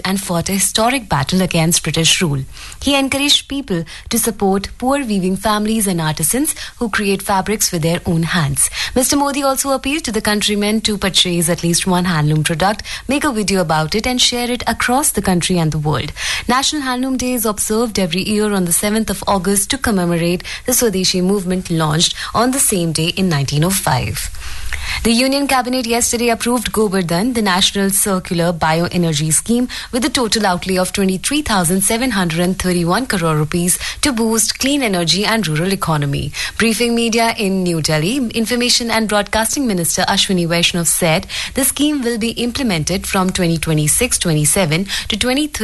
and fought a historic battle against British rule. He encouraged people to support poor weaving families and artisans who create fabrics with their own hands. Mr. Modi also appealed to the countrymen to purchase at least one handloom product, make a video about it and share it across the country and the world. National Handloom Day is observed every year on the 7th of August to commemorate the Swadeshi movement launched on the same day in 1905. The Union Cabinet yesterday approved Gobardhan, the National Circular Bioenergy Scheme, with a total outlay of 23,731 crore rupees to boost clean energy and rural economy. Briefing media in New Delhi, Information and Broadcasting Minister Ashwini Vaishnav said the scheme will be implemented from 2026-27 to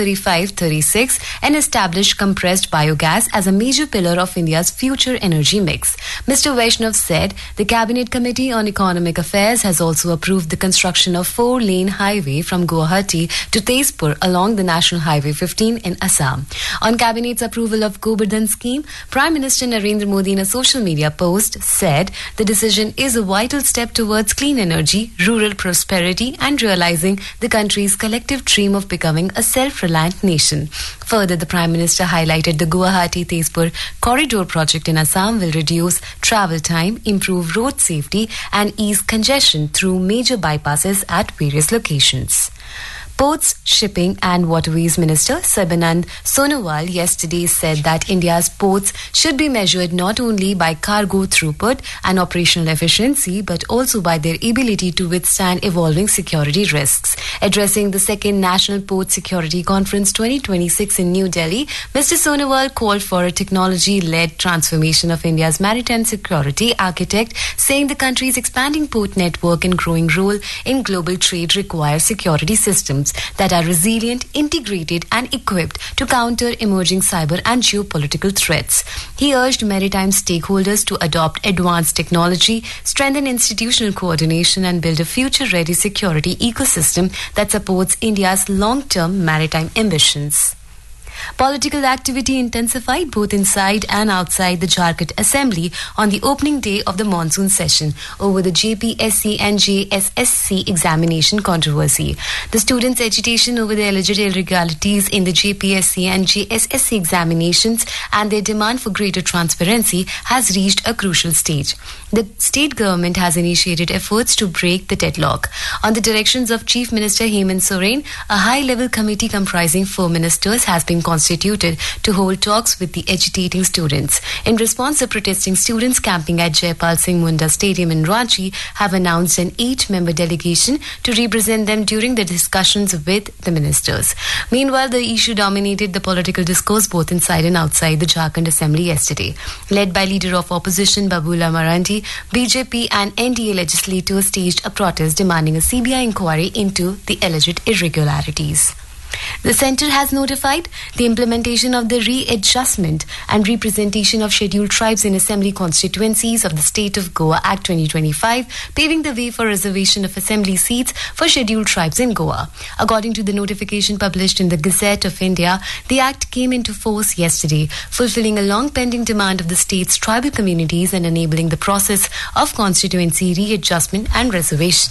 2035-36 and establish compressed biogas as a major pillar of India's future energy mix. Mr. Vaishnav said the Cabinet Committee on Economic Affairs has also approved the construction of 4-lane highway from Guwahati to Tezpur along the National Highway 15 in Assam. On Cabinet's approval of Gobardhan scheme, Prime Minister Narendra Modi in a social media post said the decision is a vital step towards clean energy, rural prosperity and realizing the country's collective dream of becoming a self-reliant nation. Further, the Prime Minister highlighted the Guwahati-Tezpur corridor project in Assam will reduce travel time, improve road safety and ease congestion through major bypasses at various locations. Ports, Shipping and Waterways Minister Sarbanand Sonowal yesterday said that India's ports should be measured not only by cargo throughput and operational efficiency but also by their ability to withstand evolving security risks. Addressing the second National Port Security Conference 2026 in New Delhi, Mr. Sonowal called for a technology-led transformation of India's maritime security architect, saying the country's expanding port network and growing role in global trade require security systems that are resilient, integrated and equipped to counter emerging cyber and geopolitical threats. He urged maritime stakeholders to adopt advanced technology, strengthen institutional coordination and build a future-ready security ecosystem that supports India's long-term maritime ambitions. Political activity intensified both inside and outside the Jharkhand Assembly on the opening day of the monsoon session over the JPSC and JSSC examination controversy. The students' agitation over the alleged irregularities in the JPSC and JSSC examinations and their demand for greater transparency has reached a crucial stage. The state government has initiated efforts to break the deadlock. On the directions of Chief Minister Hemant Soren, a high-level committee comprising 4 ministers has been constituted to hold talks with the agitating students. In response, the protesting students camping at Jaipal Singh Munda Stadium in Ranchi have announced an 8-member delegation to represent them during the discussions with the ministers. Meanwhile, the issue dominated the political discourse both inside and outside the Jharkhand Assembly yesterday. Led by Leader of Opposition Babula Marandi, BJP and NDA legislators staged a protest demanding a CBI inquiry into the alleged irregularities. The centre has notified the implementation of the Readjustment and Representation of Scheduled Tribes in Assembly Constituencies of the State of Goa Act 2025, paving the way for reservation of assembly seats for scheduled tribes in Goa. According to the notification published in the Gazette of India, the Act came into force yesterday, fulfilling a long-pending demand of the state's tribal communities and enabling the process of constituency readjustment and reservation.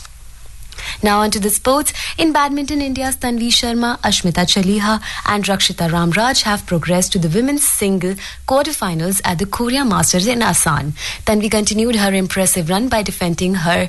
Now on to the sports. In badminton, India's Tanvi Sharma, Ashmita Chaliha and Rakshita Ramraj have progressed to the women's single quarterfinals at the Korea Masters in Asan. Tanvi continued her impressive run by defeating her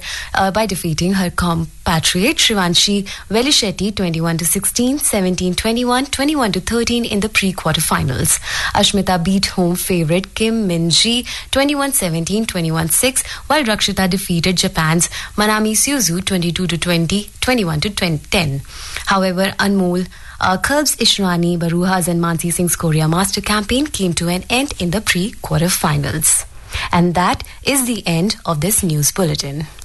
compatriot Shrivanshi Velishetty 21-16, 17-21, 21-13 in the pre-quarterfinals. Ashmita beat home favourite Kim Min-ji 21-17, 21-6, while Rakshita defeated Japan's Manami Suzu 22-20, 21-10. However, Anmol Karb's Ishrani Baruha's and Mansi Singh's Korea Master campaign came to an end in the pre-quarterfinals. And that is the end of this news bulletin.